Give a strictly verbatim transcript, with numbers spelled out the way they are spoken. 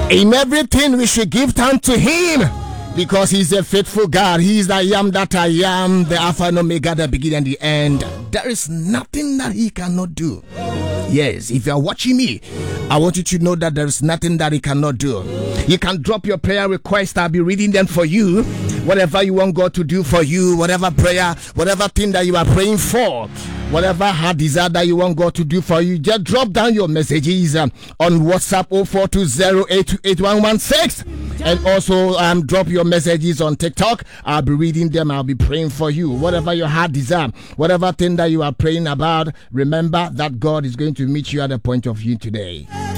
In everything we should give thanks to him, because he's a faithful God. He's the I am that I am, the Alpha and Omega, the beginning and the end. There is nothing that he cannot do. Yes, if you are watching me, I want you to know that there is nothing that he cannot do. You can drop your prayer request. I'll be reading them for you. Whatever you want God to do for you, whatever prayer, whatever thing that you are praying for, whatever heart desire that you want God to do for you, just drop down your messages um, on WhatsApp oh four two zero eight two eight one one six. And also um, drop your messages on TikTok. I'll be reading them. I'll be praying for you. Whatever your heart desire, whatever thing that you are praying about, remember that God is going to meet you at the point of view today.